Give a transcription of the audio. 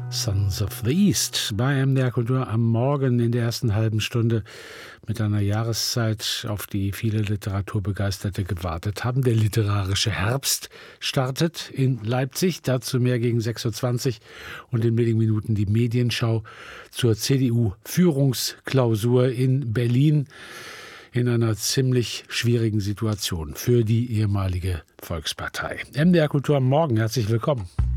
Sons of the East bei MDR Kultur am Morgen in der ersten halben Stunde mit einer Jahreszeit, auf die viele Literaturbegeisterte gewartet haben. Der literarische Herbst startet in Leipzig, dazu mehr gegen 6:20 Uhr und in wenigen Minuten die Medienschau zur CDU-Führungsklausur in Berlin in einer ziemlich schwierigen Situation für die ehemalige Volkspartei. MDR Kultur am Morgen, herzlich willkommen.